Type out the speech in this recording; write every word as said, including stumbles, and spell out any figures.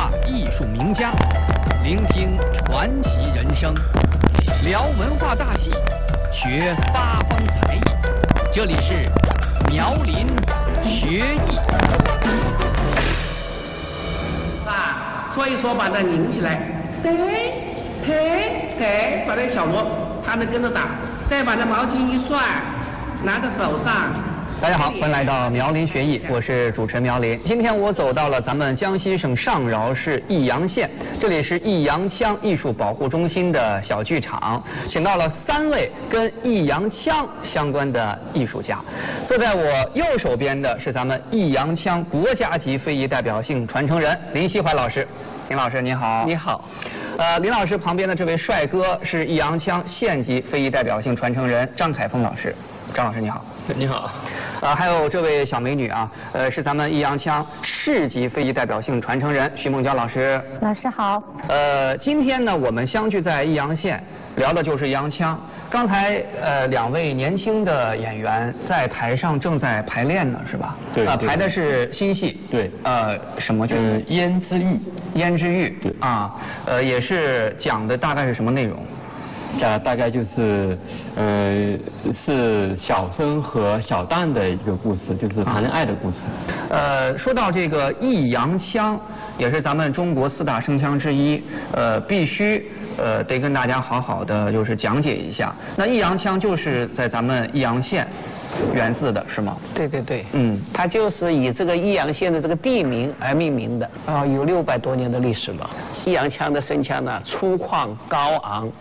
化艺术名家，聆听传奇人生，聊文化大戏，学八方才艺。这里是苗林学艺。 啊，所以说把它拧起来，对对对，把那个小锣它能跟着打，再把这毛巾一涮，拿在手上。 大家好，欢迎来到苗林学艺，我是主持人苗林。今天我走到了咱们江西省上饶市益阳县，这里是益阳腔艺术保护中心的小剧场，请到了三位跟益阳腔相关的艺术家。坐在我右手边的是咱们益阳腔国家级非遗代表性传承人林锡怀老师。林老师你好。 你好。 呃，林老师旁边的这位帅哥是益阳腔县级非遗代表性传承人张凯峰老师。张老师你好。 你好。 呃，还有这位小美女啊，呃，是咱们益阳腔市级非遗代表性传承人徐梦娇老师。 老师好。 呃，今天呢，我们相聚在益阳县，聊的就是益阳腔。刚才呃，两位年轻的演员在台上正在排练呢，是吧？ 对。 呃，排的是新戏。 对。 呃，什么剧？ 呃，胭脂玉。 胭脂玉。 对。 啊，呃，也是讲的大概是什么内容？ 大大概就是，呃，是小生和小旦的一个故事，就是谈恋爱的故事。 呃，说到这个益阳腔，也是咱们中国四大声腔之一，呃，必须呃得跟大家好好的就是讲解一下。那益阳腔就是在咱们益阳县源自的是吗？ 对对对， 嗯， 它就是以这个益阳县的这个地名而命名的啊，有六百多年的历史了。益阳腔的声腔呢，粗犷高昂，